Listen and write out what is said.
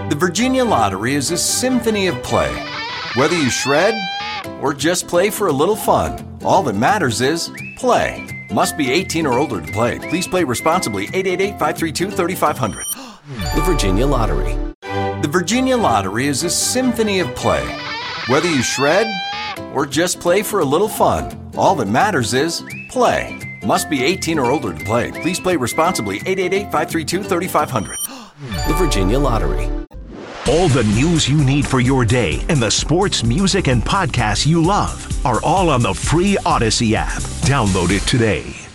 The Virginia Lottery is a symphony of play. Whether you shred or just play for a little fun, all that matters is play. Must be 18 or older to play. Please play responsibly. 888-532-3500. The Virginia Lottery. The Virginia Lottery is a symphony of play. Whether you shred or just play for a little fun, all that matters is play. Must be 18 or older to play. Please play responsibly. 888-532-3500. The Virginia Lottery. All the news you need for your day and the sports, music, and podcasts you love are all on the free Odyssey app. Download it today.